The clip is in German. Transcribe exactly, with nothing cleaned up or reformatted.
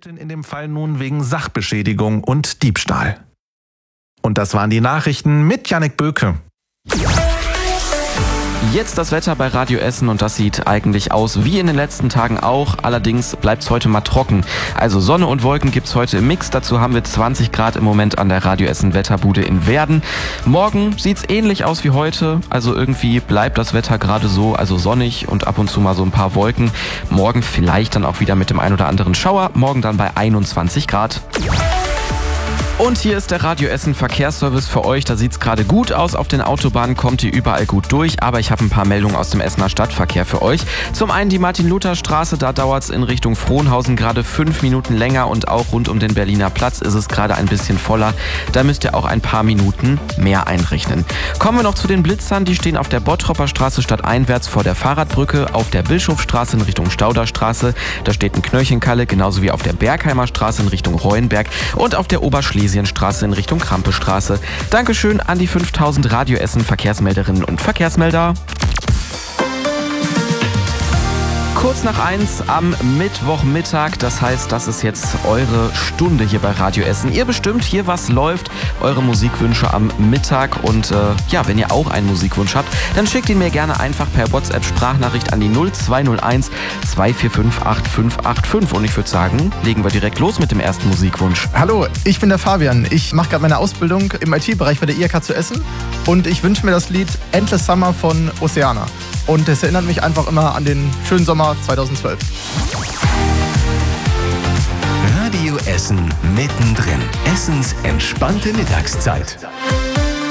Ermitteln in dem Fall nun wegen Sachbeschädigung und Diebstahl. Und das waren die Nachrichten mit Jannik Böke. Jetzt das Wetter bei Radio Essen und das sieht eigentlich aus wie in den letzten Tagen auch. Allerdings bleibt es heute mal trocken. Also Sonne und Wolken gibt es heute im Mix. Dazu haben wir zwanzig Grad im Moment an der Radio Essen Wetterbude in Werden. Morgen sieht es ähnlich aus wie heute. Also irgendwie bleibt das Wetter gerade so, also sonnig und ab und zu mal so ein paar Wolken. Morgen vielleicht dann auch wieder mit dem ein oder anderen Schauer. Morgen dann bei einundzwanzig Grad. Und hier ist der Radio Essen Verkehrsservice für euch. Da sieht's gerade gut aus. Auf den Autobahnen kommt ihr überall gut durch. Aber ich habe ein paar Meldungen aus dem Essener Stadtverkehr für euch. Zum einen die Martin-Luther-Straße. Da dauert's in Richtung Frohnhausen gerade fünf Minuten länger. Und auch rund um den Berliner Platz ist es gerade ein bisschen voller. Da müsst ihr auch ein paar Minuten mehr einrechnen. Kommen wir noch zu den Blitzern. Die stehen auf der Bottropper Straße stadteinwärts vor der Fahrradbrücke. Auf der Bischofstraße in Richtung Stauderstraße. Da steht ein Knöllchenkalle. Genauso wie auf der Bergheimer Straße in Richtung Reuenberg. Und auf der Oberschlesien Straße in Richtung Krampestraße. Dankeschön an die fünftausend Radio Essen Verkehrsmelderinnen und Verkehrsmelder. Kurz nach eins am Mittwochmittag, das heißt, das ist jetzt eure Stunde hier bei Radio Essen. Ihr bestimmt hier, was läuft, eure Musikwünsche am Mittag und äh, ja, wenn ihr auch einen Musikwunsch habt, dann schickt ihn mir gerne einfach per WhatsApp-Sprachnachricht an die null zwei null eins zwei vier fünf acht fünf acht fünf und ich würde sagen, legen wir direkt los mit dem ersten Musikwunsch. Hallo, ich bin der Fabian. Ich mache gerade meine Ausbildung im I T-Bereich bei der I H K zu Essen und ich wünsche mir das Lied Endless Summer von Oceana. Und es erinnert mich einfach immer an den schönen Sommer zweitausendzwölf. Radio Essen mittendrin. Essens entspannte Mittagszeit.